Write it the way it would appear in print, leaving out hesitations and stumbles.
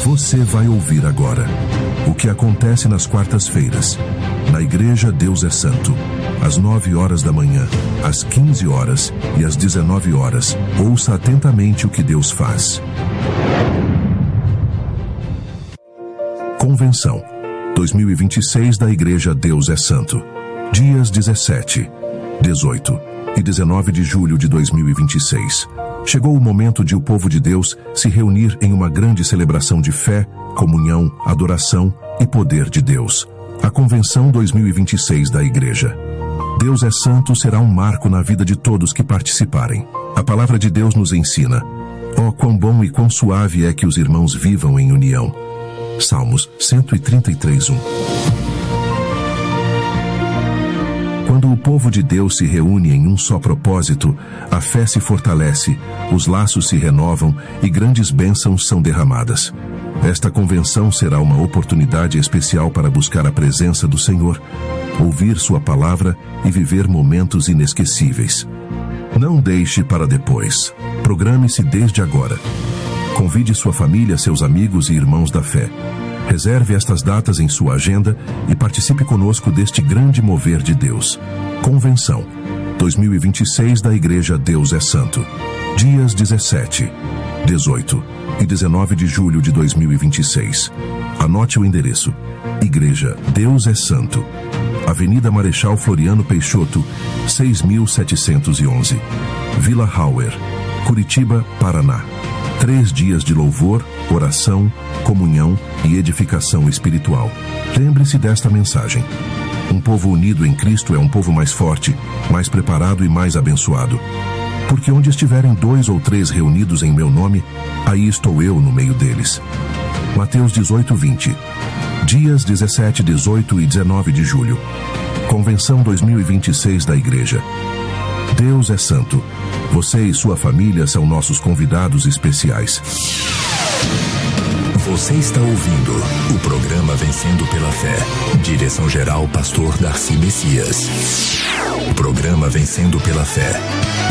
Você vai ouvir agora o que acontece nas quartas-feiras. Na Igreja Deus é Santo, às 9 horas da manhã, às 15 horas e às 19 horas. Ouça atentamente o que Deus faz. Convenção 2026 da Igreja Deus é Santo. Dias 17, 18 e 19 de julho de 2026. Chegou o momento de o povo de Deus se reunir em uma grande celebração de fé, comunhão, adoração e poder de Deus. A Convenção 2026 da Igreja Deus é Santo será um marco na vida de todos que participarem. A palavra de Deus nos ensina: ó, quão bom e quão suave é que os irmãos vivam em união. Salmos 133:1. Quando o povo de Deus se reúne em um só propósito, a fé se fortalece, os laços se renovam e grandes bênçãos são derramadas. Esta convenção será uma oportunidade especial para buscar a presença do Senhor, ouvir sua palavra e viver momentos inesquecíveis. Não deixe para depois. Programe-se desde agora. Convide sua família, seus amigos e irmãos da fé. Reserve estas datas em sua agenda e participe conosco deste grande mover de Deus. Convenção 2026 da Igreja Deus é Santo. Dias 17, 18 e 19 de julho de 2026. Anote o endereço: Igreja Deus é Santo, Avenida Marechal Floriano Peixoto, 6711, Vila Hauer, Curitiba, Paraná. 3 dias de louvor, oração, comunhão e edificação espiritual. Lembre-se desta mensagem: um povo unido em Cristo é um povo mais forte, mais preparado e mais abençoado. Porque onde estiverem 2 ou 3 reunidos em meu nome, aí estou eu no meio deles. Mateus 18:20. Dias 17, 18 e 19 de julho. Convenção 2026 da Igreja Deus é Santo. Você e sua família são nossos convidados especiais. Você está ouvindo o programa Vencendo pela Fé. Direção-geral, Pastor Darcy Messias. O programa Vencendo pela Fé.